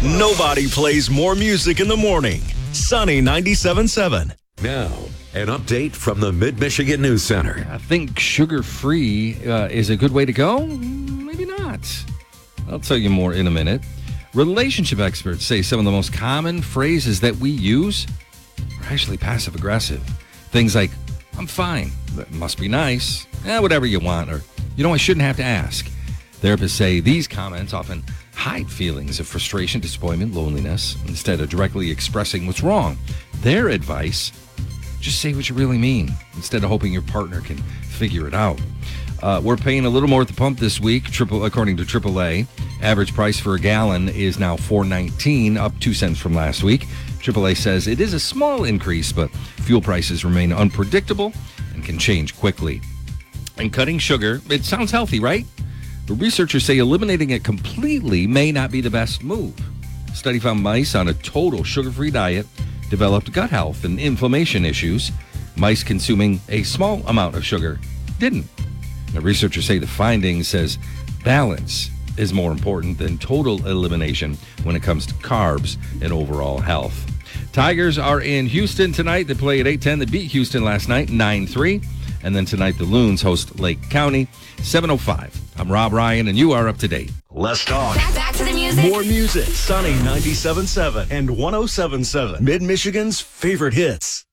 Nobody plays more music in the morning. Sunny 97.7. Now, an update from the Mid-Michigan News Center. I think sugar-free is a good way to go. Maybe not. I'll tell you more in a minute. Relationship experts say some of the most common phrases that we use are actually passive-aggressive. Things like, I'm fine. That must be nice. Whatever you want. Or, I shouldn't have to ask. Therapists say these comments often hide feelings of frustration, disappointment, loneliness, instead of directly expressing what's wrong. Their advice, just say what you really mean, instead of hoping your partner can figure it out. We're paying a little more at the pump this week, according to AAA. Average price for a gallon is now $4.19, up 2 cents from last week. AAA says it is a small increase, but fuel prices remain unpredictable and can change quickly. And cutting sugar, it sounds healthy, right? But researchers say eliminating it completely may not be the best move. A study found mice on a total sugar-free diet developed gut health and inflammation issues. Mice consuming a small amount of sugar didn't. Now, researchers say the finding says balance is more important than total elimination when it comes to carbs and overall health. Tigers are in Houston tonight. They play at 8:10. They beat Houston last night, 9-3. And then tonight, the Loons host Lake County, 7:05. I'm Rob Ryan, and you are up to date. Let's talk. Back to the music. More music. Sunny 97.7 and 107.7. Mid-Michigan's favorite hits.